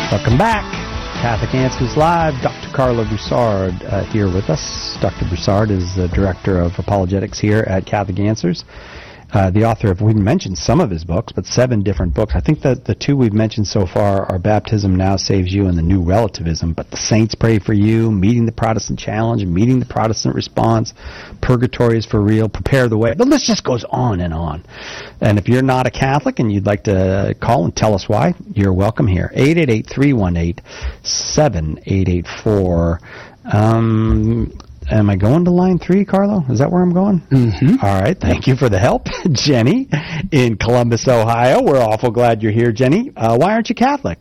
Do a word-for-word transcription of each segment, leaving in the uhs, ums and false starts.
Welcome back. Catholic Answers Live. Doctor Carlo Broussard uh, here with us. Doctor Broussard is the Director of Apologetics here at Catholic Answers. Uh, the author of, we mentioned some of his books, but seven different books. I think that the two we've mentioned so far are Baptism Now Saves You and The New Relativism, but The Saints Pray for You, Meeting the Protestant Challenge, Meeting the Protestant Response, Purgatory is for Real, Prepare the Way. The list just goes on and on. And if you're not a Catholic and you'd like to call and tell us why, you're welcome here. eight eight eight, three one eight, seven eight eight four. Um... Am I going to line three, Carlo? Is that where I'm going? Mm-hmm. All right. Thank you for the help. Jenny in Columbus, Ohio. We're awful glad you're here, Jenny. Uh, why aren't you Catholic?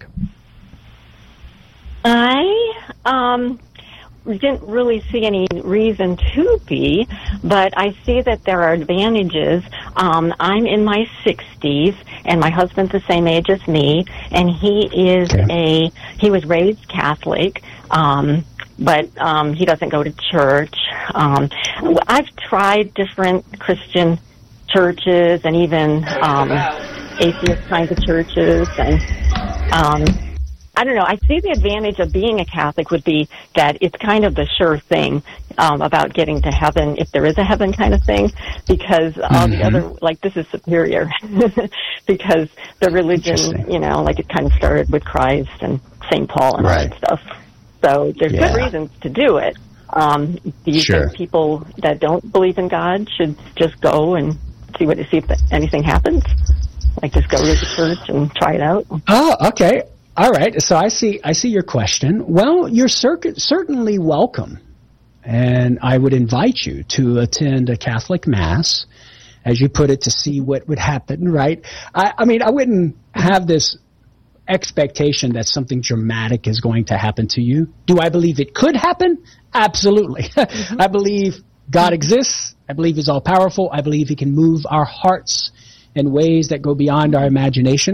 I um, didn't really see any reason to be, but I see that there are advantages. Um, I'm in my sixties, and my husband's the same age as me, and he is Okay. a, he was raised Catholic, um, but um, he doesn't go to church. Um, I've tried different Christian churches and even um, atheist kinds of churches, and um, I don't know. I see the advantage of being a Catholic would be that it's kind of the sure thing um, about getting to heaven, if there is a heaven kind of thing, because all the other, like, this is superior, because the religion, you know, like it kind of started with Christ and Saint Paul and Right. all that stuff. So there's Yeah. good reasons to do it. Um, do you Sure. think people that don't believe in God should just go and see what see if anything happens? Like just go to the church and try it out? Oh, okay. All right. So I see I see your question. Well, you're cer- certainly welcome. And I would invite you to attend a Catholic Mass, as you put it, to see what would happen, right? I, I mean, I wouldn't have this expectation that something dramatic is going to happen to you. Do I believe it could happen? Absolutely. Mm-hmm. I believe God exists. I believe He's all-powerful. I believe He can move our hearts in ways that go beyond our imagination.